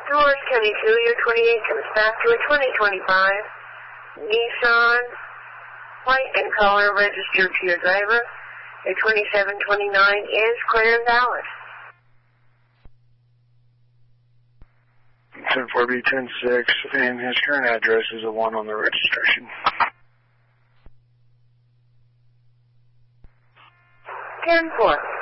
Orange County 2, your 28 comes back to a 2025 Nissan, white in color, registered to your driver. A 2729 is clear and valid. 10-4B-10-6, and his current address is a 1 on the registration. 10-4.